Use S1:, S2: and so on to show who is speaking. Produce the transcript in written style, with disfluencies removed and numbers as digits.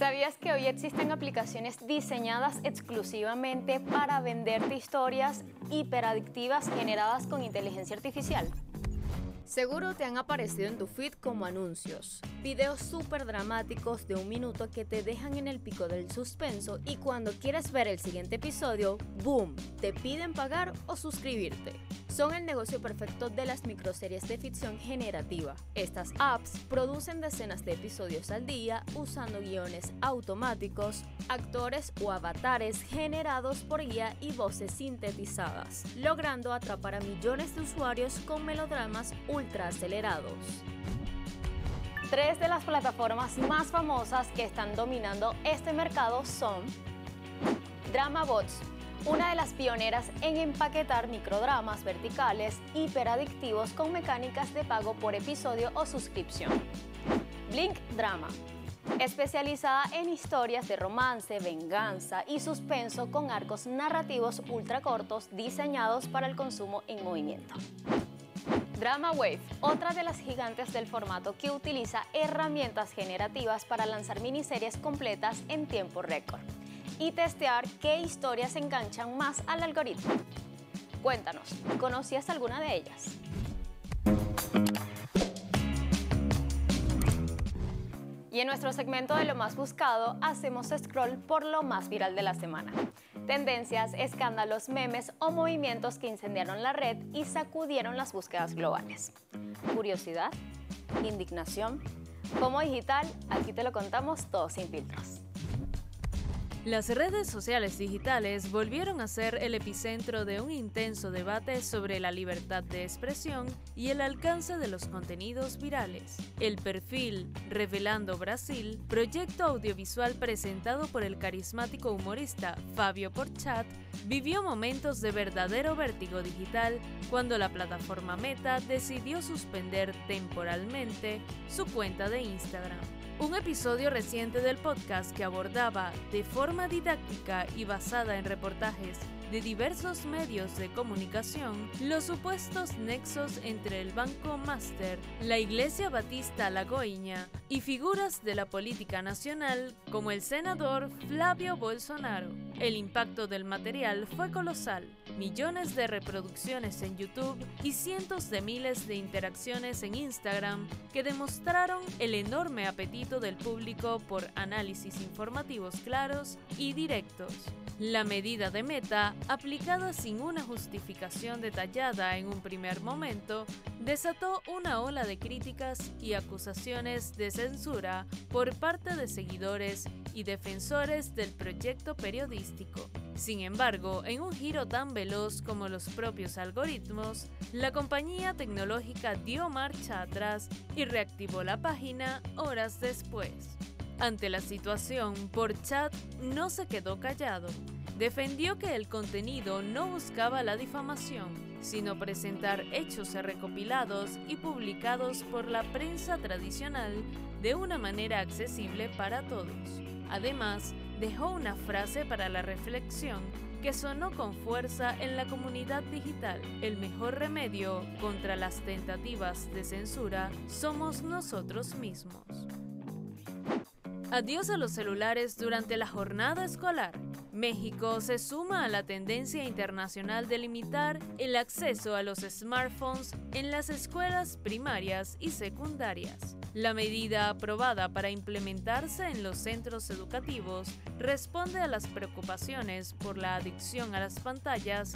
S1: ¿Sabías que hoy existen aplicaciones diseñadas exclusivamente para venderte historias hiperadictivas generadas con inteligencia artificial? Seguro te han aparecido en tu feed como anuncios, videos súper dramáticos de 1 minuto que te dejan en el pico del suspenso y cuando quieres ver el siguiente episodio, ¡boom!, te piden pagar o suscribirte. Son el negocio perfecto de las microseries de ficción generativa. Estas apps producen decenas de episodios al día usando guiones automáticos, actores o avatares generados por IA y voces sintetizadas, logrando atrapar a millones de usuarios con melodramas ultra acelerados. 3 de las plataformas más famosas que están dominando este mercado son DramaBots, una de las pioneras en empaquetar microdramas verticales hiperadictivos con mecánicas de pago por episodio o suscripción. Blink Drama, especializada en historias de romance, venganza y suspenso con arcos narrativos ultra cortos diseñados para el consumo en movimiento. DramaWave, otra de las gigantes del formato que utiliza herramientas generativas para lanzar miniseries completas en tiempo récord y testear qué historias enganchan más al algoritmo. Cuéntanos, ¿conocías alguna de ellas? Y en nuestro segmento de lo más buscado, hacemos scroll por lo más viral de la semana. Tendencias, escándalos, memes o movimientos que incendiaron la red y sacudieron las búsquedas globales. ¿Curiosidad? ¿Indignación? Como digital, aquí te lo contamos todo sin filtros.
S2: Las redes sociales digitales volvieron a ser el epicentro de un intenso debate sobre la libertad de expresión y el alcance de los contenidos virales. El perfil Revelando Brasil, proyecto audiovisual presentado por el carismático humorista Fábio Porchat, vivió momentos de verdadero vértigo digital cuando la plataforma Meta decidió suspender temporalmente su cuenta de Instagram. Un episodio reciente del podcast que abordaba de forma didáctica y basada en reportajes de diversos medios de comunicación los supuestos nexos entre el Banco Master, la Iglesia Batista Lagoinha y figuras de la política nacional como el senador Flavio Bolsonaro. El impacto del material fue colosal, millones de reproducciones en YouTube y cientos de miles de interacciones en Instagram que demostraron el enorme apetito del público por análisis informativos claros y directos. La medida de Meta, aplicada sin una justificación detallada en un primer momento, desató una ola de críticas y acusaciones de censura por parte de seguidores y defensores del proyecto periodístico. Sin embargo, en un giro tan veloz como los propios algoritmos, la compañía tecnológica dio marcha atrás y reactivó la página horas después. Ante la situación, Porchat no se quedó callado. Defendió que el contenido no buscaba la difamación, sino presentar hechos recopilados y publicados por la prensa tradicional de una manera accesible para todos. Además, dejó una frase para la reflexión que sonó con fuerza en la comunidad digital: el mejor remedio contra las tentativas de censura somos nosotros mismos. Adiós a los celulares durante la jornada escolar. México se suma a la tendencia internacional de limitar el acceso a los smartphones en las escuelas primarias y secundarias. La medida aprobada para implementarse en los centros educativos responde a las preocupaciones por la adicción a las pantallas